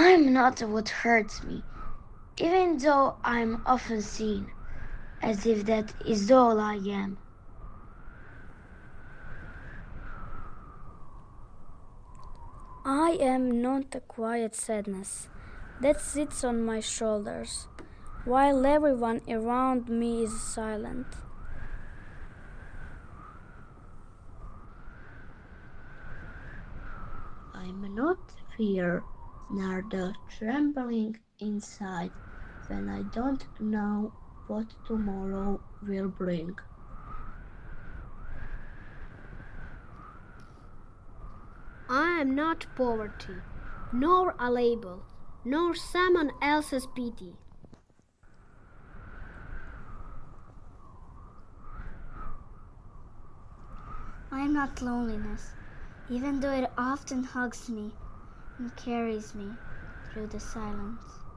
I'm not what hurts me, even though I'm often seen as if that is all I am. I am not a quiet sadness that sits on my shoulders, while everyone around me is silent. I'm not fear, nor the trembling inside when I don't know what tomorrow will bring. I am not poverty, nor a label, nor someone else's pity. I am not loneliness, even though it often hugs me and carries me through the silence.